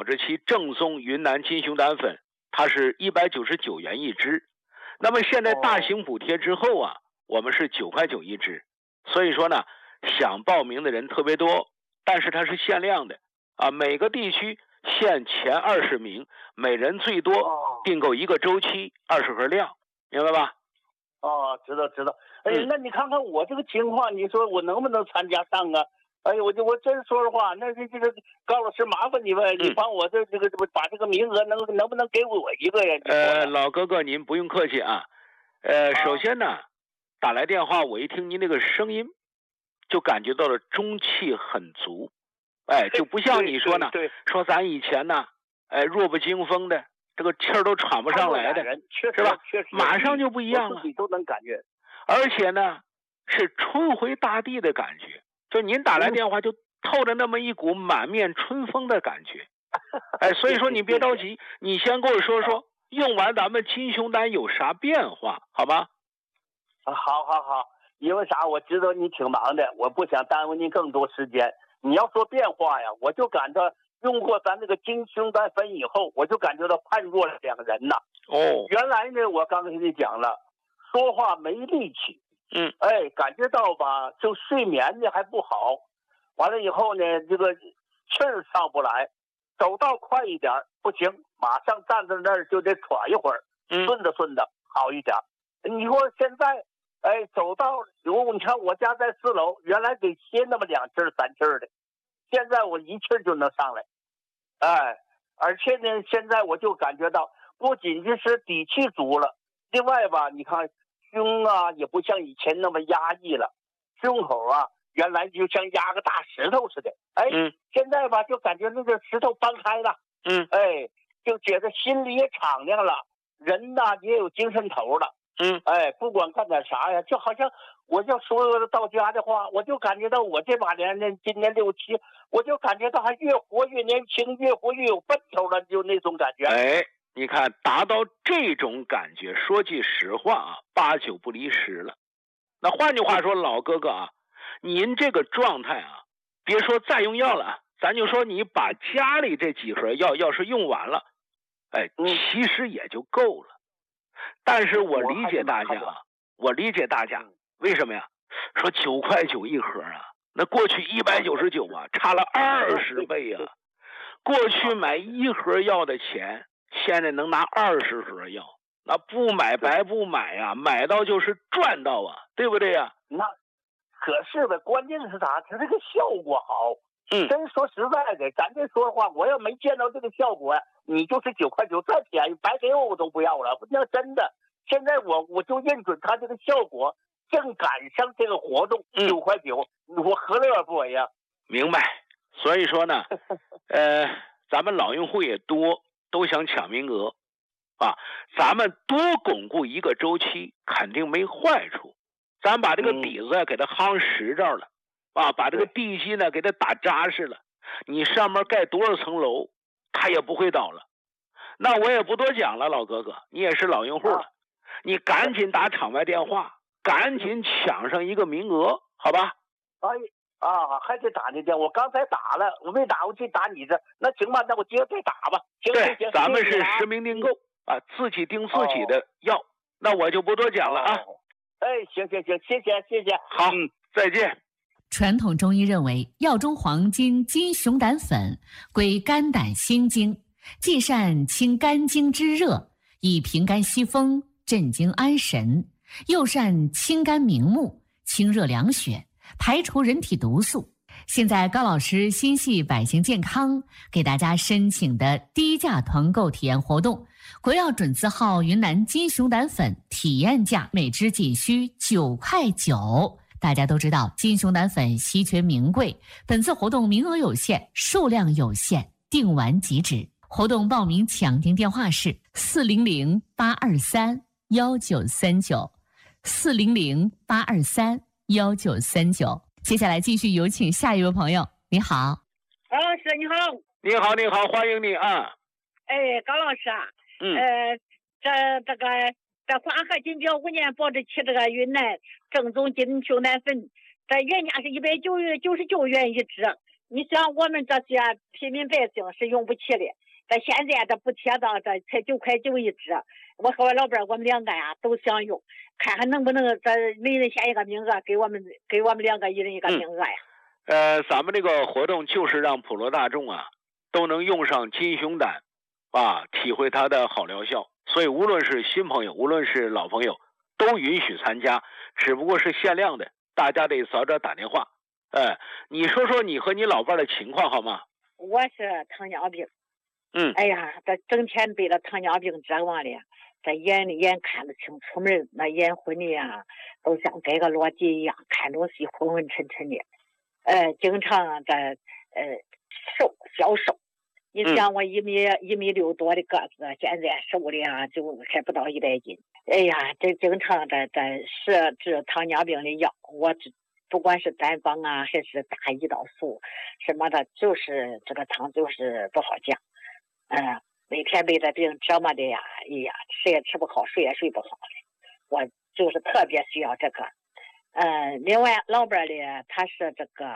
这期正宗云南金熊胆粉，它是199元一支。那么现在大型补贴之后啊，我们是9块9一支。所以说呢，想报名的人特别多，但是它是限量的啊，每个地区限前20名，每人最多订购1个周期20盒料，明白吧？ 知道。哎，那你看看我这个情况，你说我能不能参加上啊？哎呦，我真说实话，那这个高老师麻烦你呗，你帮我这个把这个名额能不能给我一个呀？ 老哥哥您不用客气啊。首先呢，打来电话我一听您那个声音，就感觉到了中气很足，就不像你说呢， 对， 说咱以前呢，弱不禁风的，这个气儿都喘不上来的，是吧？ 确实， 马上就不一样了， 自己都能感觉， 而且呢，是春回大地的感觉。就您打来电话就透着那么一股满面春风的感觉，所以说你别着急，你先跟我说说用完咱们金熊胆有啥变化，好吗？ 好，因为啥？我知道你挺忙的，我不想耽误您更多时间。你要说变化呀，我就感到用过咱这个金熊胆粉以后，我就感觉到判若两人呐。原来呢，我刚才跟你讲了，说话没力气。感觉到吧，就睡眠呢还不好，完了以后呢，这个气儿上不来，走道快一点不行，马上站在那儿就得喘一会儿，顺着好一点。你说现在，走道你看我家在4楼，原来得歇那么2气3气的，现在我1气就能上来，而且呢，现在我就感觉到不仅仅是底气足了，另外吧，你看。胸啊也不像以前那么压抑了，胸口啊原来就像压个大石头似的，现在吧就感觉那个石头搬开了，就觉得心里也敞亮了，人呐也有精神头了，不管干点啥呀，就好像我要说到家的话，我就感觉到我这把年呢，今年67，我就感觉到还越活越年轻，越活越有奔头了，就那种感觉。 你看达到这种感觉，说句实话啊，8、9不离10了。那换句话说，老哥哥啊，您这个状态啊，别说再用药了，咱就说你把家里这几盒药要是用完了，其实也就够了。但是我理解大家，为什么呀？说9块9一盒啊，那过去199啊，差了20倍啊。过去买1盒药的钱，现在能拿20盒药，那不买白不买啊，买到就是赚到啊，对不对呀？ 那可是的，关键是啥？它这个效果好。真说实在的，咱这说话，我要没见到这个效果呀，你就是9块9再便宜，白给我都不要了。那真的，现在我就认准它这个效果，正赶上这个活动，9块9，我何乐而不为呀？ 明白。所以说呢，咱们老用户也多，都想抢名额啊，咱们多巩固1个周期肯定没坏处。咱把这个底子给它夯实着了啊，把这个地基呢给它打扎实了，你上面盖多少层楼它也不会倒了。那我也不多讲了，老哥哥你也是老用户了，你赶紧打场外电话，赶紧抢上1个名额，好吧？ 还得打那电话，我刚才打了，我没打，我去打你这，那行吧，那我接着再打吧。行， 咱们是实名订购啊，自己订自己的药，那我就不多讲了啊。 行，谢谢。 好，再见。 传统中医认为，药中黄金金熊胆粉归肝胆心经，既善清肝经之热，以平肝息风，镇惊安神，又善清肝明目，清热凉血，排除人体毒素。现在高老师心系百姓健康，给大家申请的低价团购体验活动，国药准字号云南金熊胆粉体验价每支仅需9块9。大家都知道金熊胆粉稀缺名贵，本次活动名额有限，数量有限，订完即止。活动报名抢订电话是400-823-1939 400-823-1939。接下来继续有请下一位朋友。你好， 高老师你好。 你好，欢迎你啊。 高老师啊，这黄河金标5年保质期这个云南正宗金熊胆粉，这原价是199元一支， 你想我们这些平民百姓是用不起的，这现在这补贴到这才9块9一支，我和我老伴我们2个呀都想用，看看能不能这每人选一个名额，给我们2个1人1个名额呀。 咱们这个活动就是让普罗大众啊都能用上金熊胆啊，体会它的好疗效。所以无论是新朋友，无论是老朋友，都允许参加，只不过是限量的，大家得早点打电话。你说说你和你老伴的情况好吗？ 我是糖尿病。哎呀，这整天被这糖尿病折磨的，这眼看不清，出门那眼昏的呀，都像盖个裸体一样，看东西昏昏沉沉的。经常这消瘦。你想我1米6多的个子，现在瘦的啊就还不到100斤。哎呀，这经常这是治糖尿病的药，我不管是单方啊还是打胰岛素什么的，就是这个糖就是不好降。每天被这病折磨的呀，哎呀，吃也吃不好，睡也睡不好的，我就是特别需要这个。另外老伴的他是这个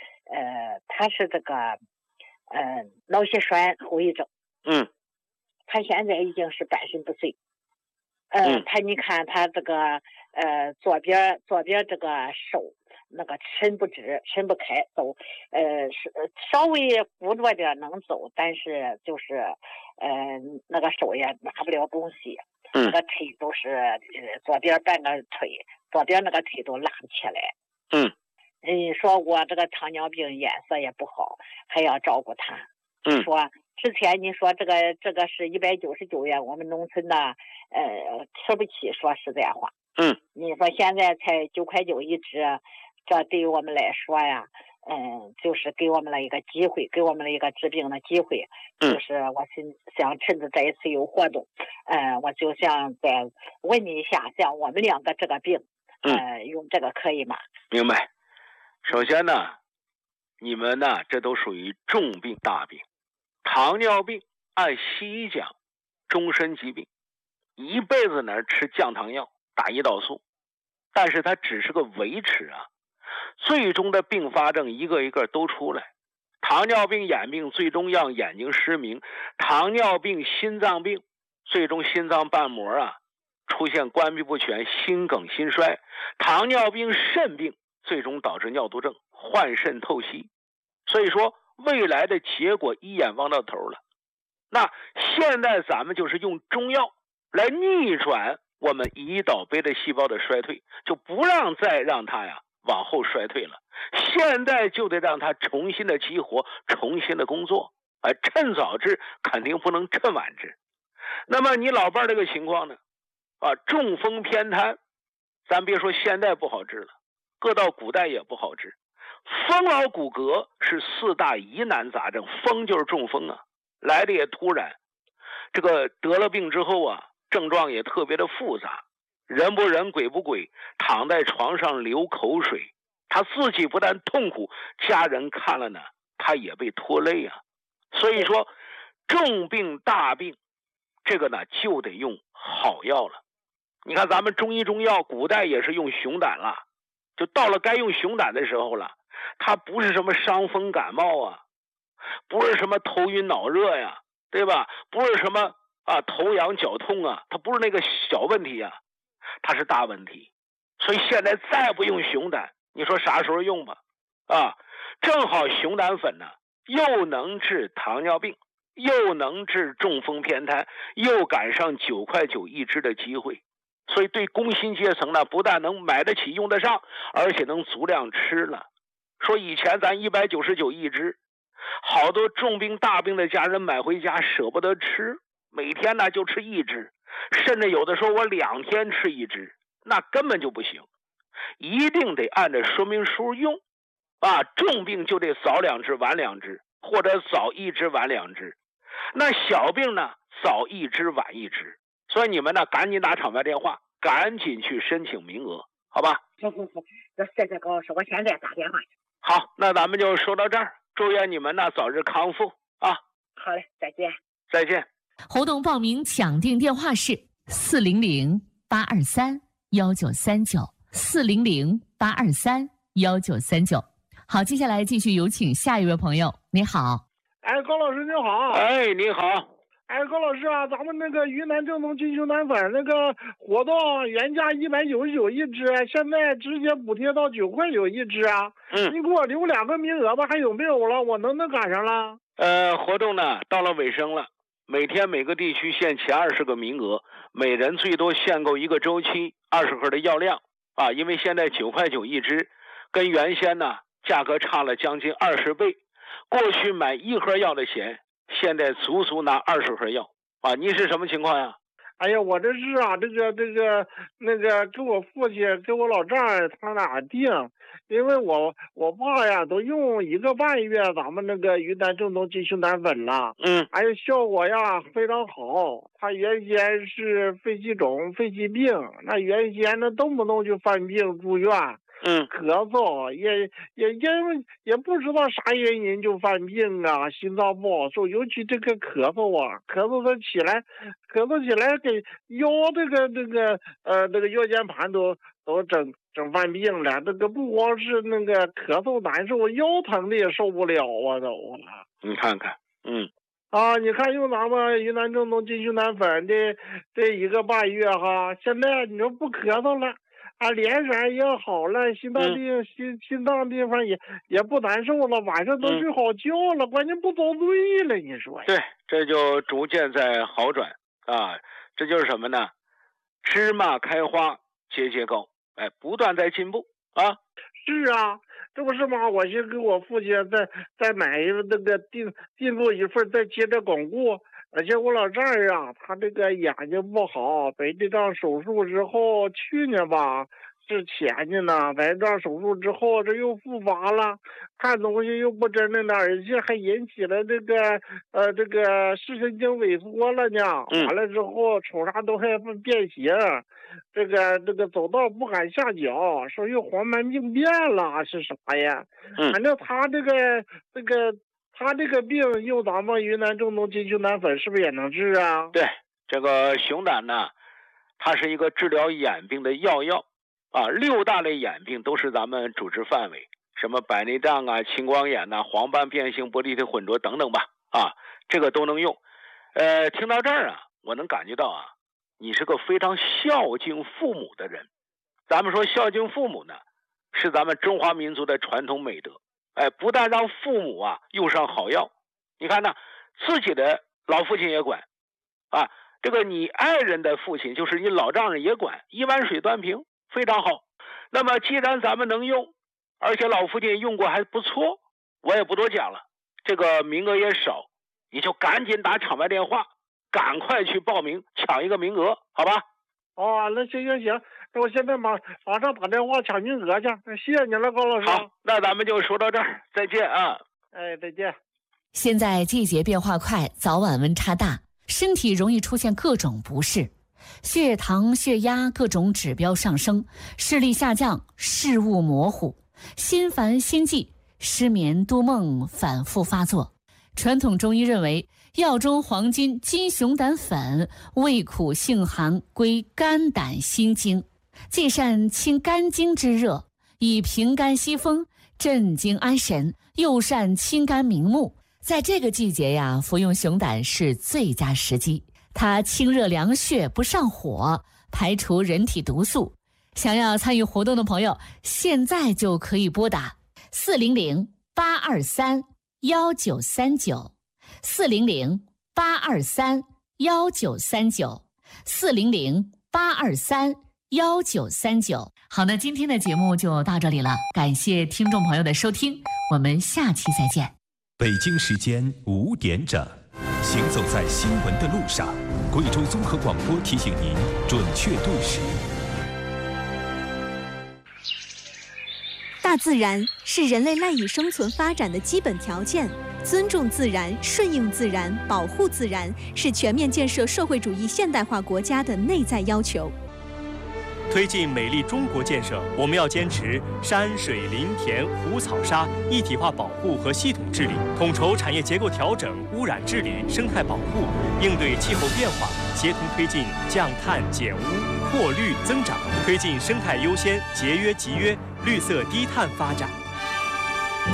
脑血栓后遗症。他现在已经是半身不遂。你看他这个左边这个手那个抻不直抻不开走，稍微扶着点能走，但是就是那个手也拿不了东西。那个腿都是左边半个腿，左边那个腿都拉不起来。你说我这个糖尿病颜色也不好，还要照顾他。说之前你说这个是199元，我们农村的吃不起，说实在话。你说现在才9块9一支，这对于我们来说呀，就是给我们了一个机会，给我们了一个治病的机会。就是我想趁着这一次有活动，我就想再问你一下，像我们2个这个病，用这个可以吗？ 明白。首先呢，你们呢这都属于重病大病。糖尿病按西医讲终身疾病，一辈子呢吃降糖药打胰岛素，但是它只是个维持啊，最终的并发症一个一个都出来。糖尿病眼病最终让眼睛失明，糖尿病心脏病最终心脏瓣膜啊出现关闭不全，心梗心衰，糖尿病肾病最终导致尿毒症换肾透析。所以说未来的结果一眼望到头了。那现在咱们就是用中药来逆转我们胰岛贝塔细胞的衰退，就不让再让它呀往后衰退了。现在就得让它重新的激活，重新的工作。趁早治肯定不能趁晚治。那么你老伴这个情况呢？中风偏瘫，咱别说现在不好治了，搁到古代也不好治。风老骨骼是4大疑难杂症，风就是中风啊，来的也突然。这个得了病之后啊，症状也特别的复杂，人不人鬼不鬼，躺在床上流口水，他自己不但痛苦，家人看了呢，他也被拖累啊。所以说重病大病这个呢就得用好药了。你看咱们中医中药古代也是用熊胆了，就到了该用熊胆的时候了。它不是什么伤风感冒啊，不是什么头晕脑热呀，对吧？不是什么头痒脚痛啊，它不是那个小问题啊，它是大问题。所以现在再不用熊胆，你说啥时候用吧？正好熊胆粉呢，又能治糖尿病，又能治中风偏瘫，又赶上9块9一支的机会。所以对工薪阶层呢，不但能买得起用得上，而且能足量吃了。说以前咱199一支，好多重病大病的家人买回家舍不得吃，每天呢就吃一支，甚至有的时候我2天吃一支，那根本就不行。一定得按照说明书用重病就得早2支晚2支，或者早1支晚2支。那小病呢早1支晚1支。所以你们呢赶紧打场外电话，赶紧去申请名额，好吧？ 行，谢谢高老师，我现在打电话去。 好，那咱们就说到这儿，祝愿你们呢早日康复啊！ 好嘞，再见。 再见。 活动报名抢订电话是400-823-1939，400-823-1939。 好，接下来继续有请下一位朋友。你好。 哎，高老师你好。 哎，你好。 哎，高老师啊，咱们那个云南正宗金熊胆粉那个活动原价199一只，现在直接补贴到9块9一只啊。你给我留2个名额吧，还有没有了？我能赶上了？ 活动呢到了尾声了，每天每个地区限前20个名额，每人最多限购1个周期20盒的药量啊。因为现在9块9一只，跟原先呢价格差了将近20倍。过去买1盒药的钱，现在足足拿20盒药啊！你是什么情况呀？ 哎呀，我这是啊，那个跟我父亲跟我老丈人他俩订，因为我爸呀都用1个半月咱们那个云南正宗金熊胆粉了，哎呀效果呀非常好。他原先是肺气肿、肺气病，那原先呢动不动就犯病住院。咳嗽也不知道啥原因就犯病啊，心脏不好受，尤其这个咳嗽啊，咳嗽起来给腰那个腰间盘都整犯病了。这个不光是那个咳嗽难受，腰疼的也受不了啊都了。 你看看， 你看用咱们云南正宗金熊胆粉这1个半月哈，现在你说不咳嗽了。脸色也好了，心脏地方也不难受了，晚上都睡好觉了，关键不遭罪了，你说呀？ 对，这就逐渐在好转啊，这就是什么呢？芝麻开花节节高，哎，不断在进步啊。 是啊，这不是吗？我先给我父亲再买那个订购一份，再接着巩固。而且我老丈人啊，他这个眼睛不好，白内障手术之后，去年吧是前年呢，白内障手术之后这又复发了，看东西又不真的了，而且还引起了这个视神经萎缩了呢。完了之后瞅啥都还变形，这个走道不敢下脚，说又黄斑病变了是啥呀？反正他这个病用咱们云南正宗金熊胆粉是不是也能治啊？ 对，这个熊胆呢，它是一个治疗眼病的药啊，6大类眼病都是咱们主治范围，什么白内障啊、青光眼呐、黄斑变性、玻璃体混浊等等吧，啊，这个都能用。听到这儿啊，我能感觉到啊，你是个非常孝敬父母的人。咱们说孝敬父母呢，是咱们中华民族的传统美德。哎，不但让父母啊用上好药，你看呢，自己的老父亲也管，啊，这个你爱人的父亲就是你老丈人也管，一碗水端平，非常好。那么既然咱们能用，而且老父亲用过还不错，我也不多讲了，这个名额也少，你就赶紧打场外电话，赶快去报名抢一个名额，好吧？ 那行，那我现在马上打电话抢名额去，谢谢您了，高老师。 好，那咱们就说到这儿，再见啊！ 哎，再见。 现在季节变化快，早晚温差大，身体容易出现各种不适，血糖、血压各种指标上升，视力下降，视物模糊，心烦心悸，失眠多梦反复发作。传统中医认为，药中黄金金熊胆粉味苦性寒，归肝胆心经，既善清肝经之热，以平肝息风，镇惊安神，又善清肝明目。在这个季节呀，服用熊胆是最佳时机。它清热凉血，不上火，排除人体毒素。想要参与活动的朋友，现在就可以拨打400-823-1939 400-823-1939 400-823-1939。好的，今天的节目就到这里了，感谢听众朋友的收听，我们下期再见。 北京时间5点整，行走在新闻的路上，贵州综合广播提醒您准确对时。 大自然是人类赖以生存发展的基本条件，尊重自然、顺应自然、保护自然是全面建设社会主义现代化国家的内在要求。 推进美丽中国建设，我们要坚持山水林田湖草沙一体化保护和系统治理，统筹产业结构调整、污染治理、生态保护，应对气候变化，协同推进降碳减污、扩绿增长，推进生态优先、节约集约、绿色低碳发展。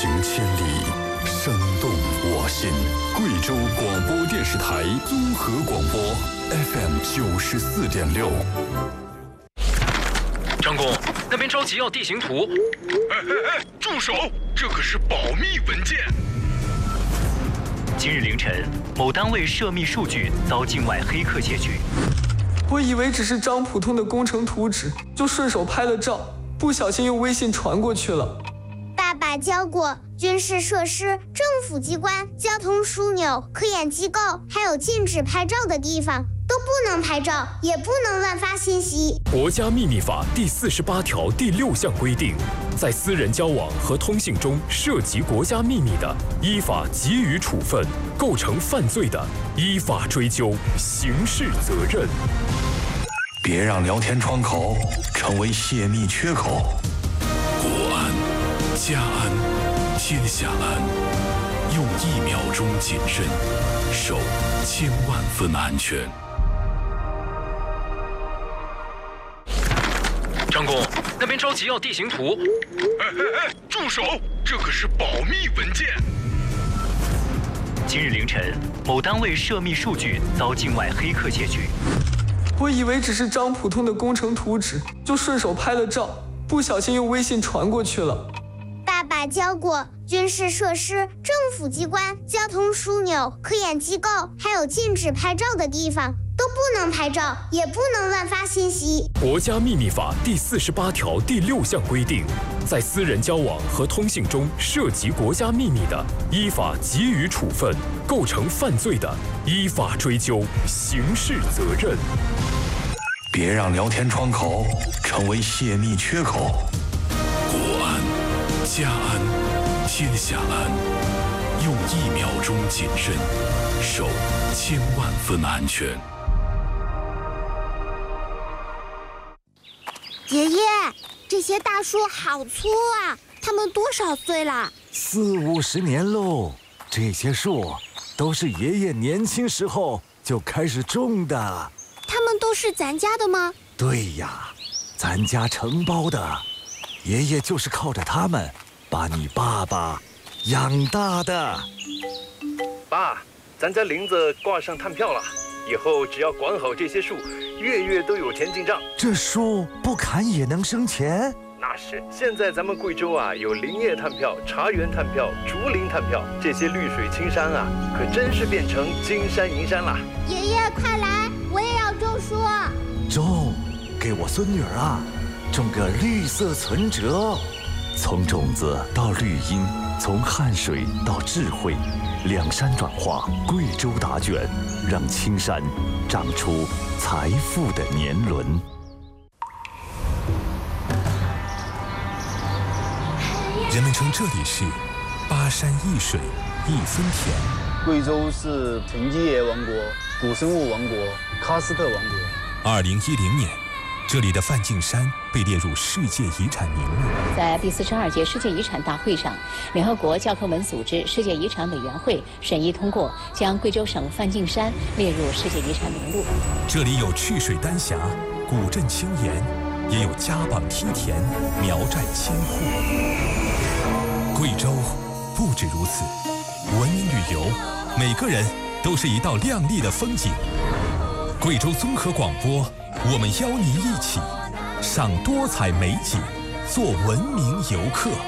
行千里，生动我心。贵州广播电视台综合广播 FM 94.6。 张工，那边着急要地形图。 哎，住手！这可是保密文件。 今日凌晨，某单位涉密数据遭境外黑客窃取。 我以为只是张普通的工程图纸，就顺手拍了照，不小心用微信传过去了。 爸爸教过，军事设施、政府机关、交通枢纽、科研机构，还有禁止拍照的地方，都不能拍照，也不能乱发信息。 国家秘密法第48条第6项规定，在私人交往和通信中涉及国家秘密的，依法给予处分；构成犯罪的，依法追究刑事责任。 别让聊天窗口成为泄密缺口。 国安、家安、天下安，用1秒钟谨慎，守1000万分安全。 张工，那边着急要地形图。 哎，住手！这可是保密文件。 今日凌晨，某单位涉密数据遭境外黑客窃取。 我以为只是张普通的工程图纸，就顺手拍了照，不小心用微信传过去了。 爸爸教过，军事设施、政府机关、交通枢纽、科研机构，还有禁止拍照的地方，都不能拍照，也不能乱发信息。 国家秘密法第48条第6项规定，在私人交往和通信中涉及国家秘密的，依法给予处分；构成犯罪的，依法追究刑事责任。 别让聊天窗口成为泄密缺口。 国安、家安、天下安，用1秒钟谨慎，守1000万分安全。 爷爷，这些大树好粗啊，它们多少岁了 ？40、50年喽。这些树都是爷爷年轻时候就开始种的。 它们都是咱家的吗？ 对呀，咱家承包的。爷爷就是靠着它们把你爸爸养大的。 爸，咱家林子挂上碳票了，以后只要管好这些树，月月都有钱进账。 这树不砍也能生钱？ 那是，现在咱们贵州啊，有林业碳票、茶园碳票、竹林碳票，这些绿水青山啊，可真是变成金山银山了。 爷爷快来，我也要种树。 种，给我孙女儿啊，种个绿色存折。从种子到绿荫，从汗水到智慧，两山转化，贵州答卷，让青山长出财富的年轮。 人们称这里是巴山一水一分田。 贵州是沉积叶王国、古生物王国、喀斯特王国。 2010年，这里的梵净山被列入世界遗产名录。 在第42届世界遗产大会上，联合国教科文组织世界遗产委员会审议通过，将贵州省梵净山列入世界遗产名录。 这里有曲水丹霞、古镇青岩，也有家榜梯田、苗寨千户。贵州不止如此，文明旅游，每个人都是一道亮丽的风景。贵州综合广播，我们邀您一起赏多彩美景，做文明游客。